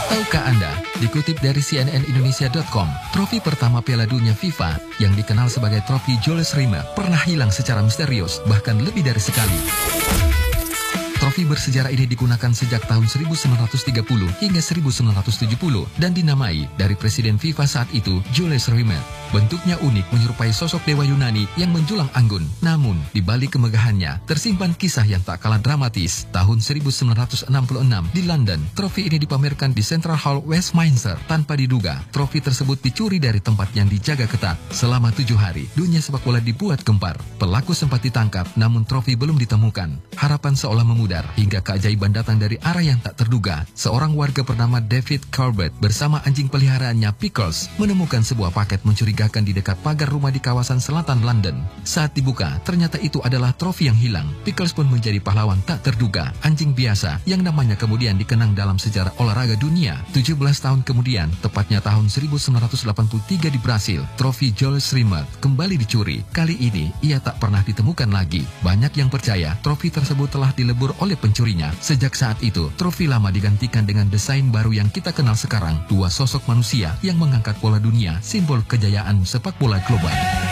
Tahukah Anda, dikutip dari cnnindonesia.com, trofi pertama Piala Dunia FIFA yang dikenal sebagai trofi Jules Rimet pernah hilang secara misterius, bahkan lebih dari sekali. Trofi bersejarah ini digunakan sejak tahun 1930 hingga 1970 dan dinamai dari Presiden FIFA saat itu, Jules Rimet. Bentuknya unik menyerupai sosok dewa Yunani yang menjulang anggun. Namun, di balik kemegahannya, tersimpan kisah yang tak kalah dramatis. Tahun 1966 di London, trofi ini dipamerkan di Central Hall Westminster. Tanpa diduga, trofi tersebut dicuri dari tempat yang dijaga ketat. Selama 7 hari, dunia sepak bola dibuat gempar. Pelaku sempat ditangkap, namun trofi belum ditemukan. Harapan seolah memudar, hingga keajaiban datang dari arah yang tak terduga. Seorang warga bernama David Corbett bersama anjing peliharaannya Pickles menemukan sebuah paket mencurigakan di dekat pagar rumah di kawasan selatan London. Saat dibuka, ternyata itu adalah trofi yang hilang. Pickles pun menjadi pahlawan tak terduga. Anjing biasa yang namanya kemudian dikenang dalam sejarah olahraga dunia. 17 tahun kemudian, tepatnya tahun 1983 di Brasil, trofi Jules Rimet kembali dicuri. Kali ini, ia tak pernah ditemukan lagi. Banyak yang percaya trofi tersebut telah dilebur oleh pencurinya. Sejak saat itu, trofi lama digantikan dengan desain baru yang kita kenal sekarang. Dua sosok manusia yang mengangkat bola dunia, simbol kejayaan sepak bola global.